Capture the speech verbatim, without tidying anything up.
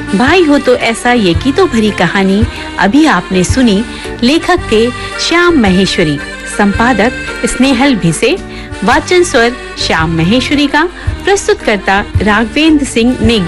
भाई हो तो ऐसा ये की तो भरी कहानी अभी आपने सुनी। लेखक थे श्याम महेश्वरी, संपादक स्नेहल भिसे, वाचन स्वर श्याम महेश्वरी का, प्रस्तुतकर्ता राघवेंद्र सिंह नेगी।